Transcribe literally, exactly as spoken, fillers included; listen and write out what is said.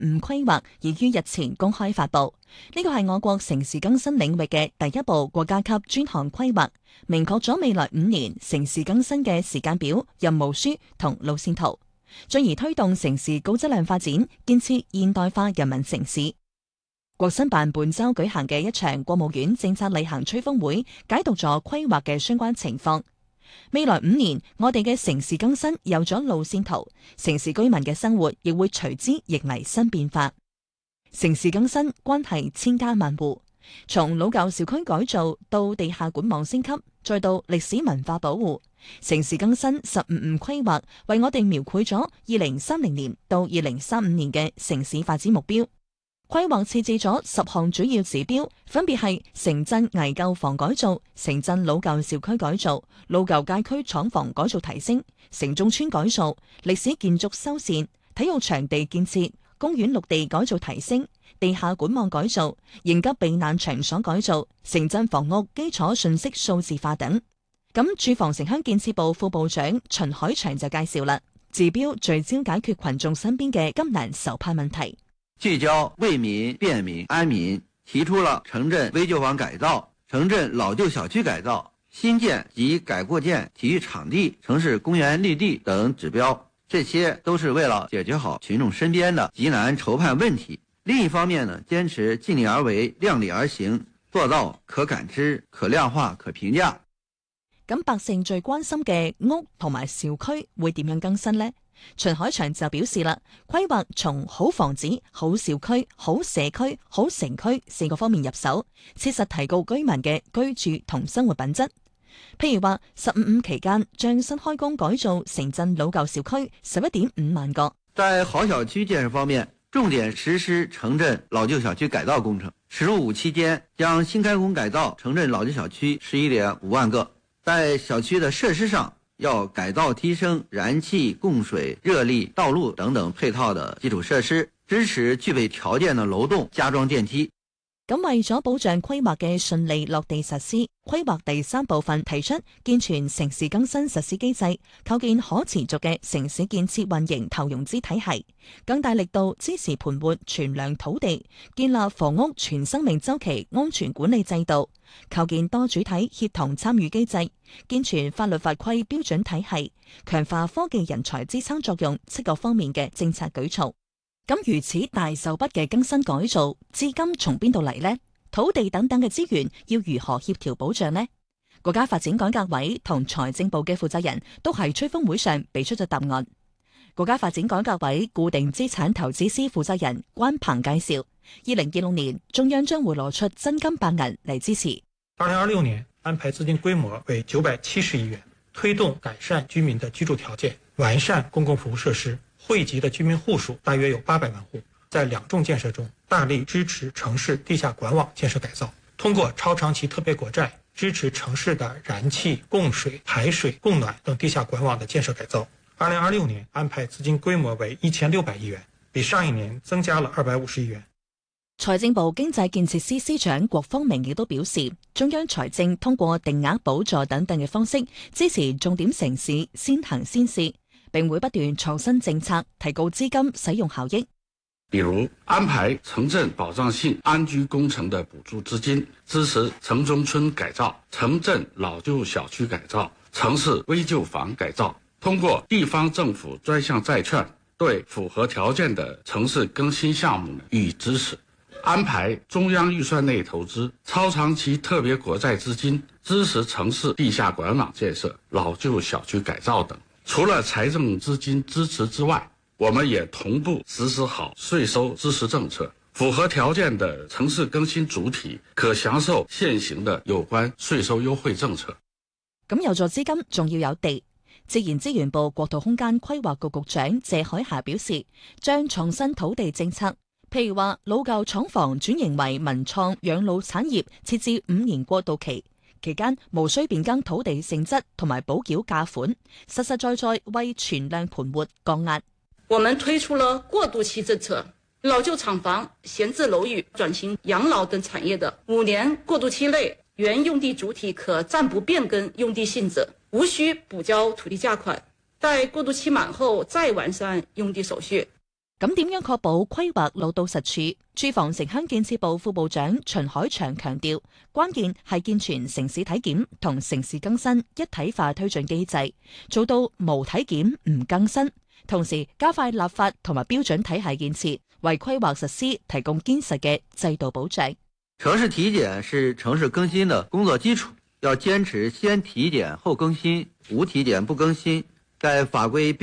五規劃已於日前公開發布。呢個係我國城市更新領域嘅第一部國家級專項規劃，明確咗未來五年城市更新嘅時間表、任務書同路線圖，進而推動城市高質量發展，建設現代化人民城市。國新辦本周舉行嘅一場國務院政策例行吹風會，解讀咗規劃嘅相關情況。未來五年，我哋嘅城市更新有咗路線圖，城市居民嘅生活亦會隨之迎嚟新變化。城市更新關係千家萬戶，從老舊小區改造到地下管網升級，再到歷史文化保護，城市更新十五五規劃為我哋描繪咗二零三零年到二零三五年嘅城市發展目標。規劃設置咗十項主要指標，分別係城鎮危舊房改造、城鎮老舊小區改造、老舊街區廠房改造提升、城中村改造、歷史建築修繕、體育場地建設、公園綠地改造提升、地下管網改造、應急避難場所改造、城鎮房屋基礎信息數字化等。咁住房城鄉建設部副部長秦海祥就介紹啦，指標聚焦解決群眾身邊嘅急難愁盼問題。 聚焦為民、便民、安民，提出了城鎮危舊房改造、城鎮老舊小區改造、新建及改擴建體育場地、城市公園綠地等指標，這些都是為了解決好群眾身邊的急難愁盼問題。另一方面呢，堅持盡力而為、量力而行，做到可感知、可量化、可評價。 咁百姓最關心嘅屋同埋小區會點樣更新呢？秦海祥就表示啦，規劃從好房子、好小區、好社區、好城區四個方面入手，切實提高居民嘅居住同生活品質。譬如話，十五五期間將新開工改造城鎮老舊小區十一點五萬個。 在好小區建設方面，重點實施城鎮老舊小區改造工程。十五期間將新開工改造城鎮老舊小區十一點五萬個。在小區的設施上，要改造提升燃氣、供水、熱力、道路等等配套的基礎設施，支持具備條件的樓棟加裝電梯。 咁為咗保障規劃嘅順利落地實施，規劃第三部分提出健全城市更新實施機制，構建可持續嘅城市建設運營投融資體系，更大力度支持盤活存量土地，建立房屋全生命週期安全管理制度，構建多主體協同參與機制，健全法律法規標準體系，強化科技人才支撐作用七個方面嘅政策舉措。咁如此大手筆嘅更新改造，資金從邊度嚟呢？土地等等嘅資源要如何協調保障呢？國家發展改革委同財政部嘅負責人都喺吹風會上俾出咗答案。國家發展改革委固定資產投資司負責人關鵬介紹，二零二六年中央將會攞出真金白銀嚟支持。 二零二六年安排資金規模為九百七十億元，推動改善居民的居住條件，完善公共服務設施。惠及的居民戶數大約有八百萬戶，在兩重建設中大力支持城市地下管網建設改造，通過超長期特別國債支持城市的燃氣、供水、排水、供暖等地下管網的建設改造。二零二六年安排資金規模為一千六百億元，比上一年增加了二百五十億元。 財政部經濟建設司司長郭方明亦都表示，中央財政通過定額補助等等嘅方式支持重點城市先行先試，並會不斷創新政策，提高資金使用效益。 比如安排城鎮保障性安居工程的補助資金，支持城中村改造、城鎮老舊小區改造、城市危舊房改造。通過地方政府專項債券，對符合條件的城市更新項目予以支持。安排中央預算內投資超長期特別國債資金，支持城市地下管網建設、老舊小區改造等。除了財政資金支持之外，我們也同步實施好稅收支持政策，符合條件的城市更新主體可享受現行的有關稅收優惠政策。 咁有助資金，仲要有地。自然資源部國土空間規劃局局長謝海霞表示，將創新土地政策，譬如話老舊廠房轉型為文創養老產業，設置五年過渡期。期間無需變更土地性質同埋補繳價款，實實在在為存量盤活降壓。 我們推出了過渡期政策，老舊廠房、閒置樓宇轉型養老等產業的五年過渡期內，原用地主體可暫不變更用地性質，無需補交土地價款。待過渡期滿後再完善用地手續。 咁點樣確保規劃落到實處？住房城鄉建設部副部長秦海祥強調，關鍵係健全城市體檢同城市更新一體化推進機制，做到無體檢唔更新，同時加快立法同埋標準體系建設，為規劃實施提供堅實嘅制度保障。 城市體檢是城市更新的工作基礎，要堅持先體檢後更新，無體檢不更新。在法規